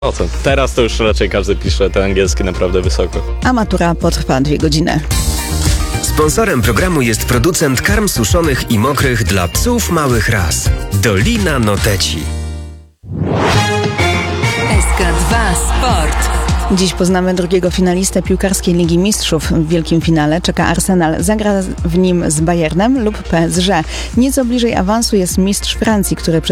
Teraz to już raczej każdy pisze ten angielski naprawdę wysoko. A matura potrwa 2 godziny. Sponsorem programu jest producent karm suszonych i mokrych dla psów małych ras. Dolina Noteci. SK2 Sport. Dziś poznamy drugiego finalistę piłkarskiej Ligi Mistrzów. W wielkim finale czeka Arsenal. Zagra w nim z Bayernem lub PSG. Nieco bliżej awansu jest mistrz Francji, który przed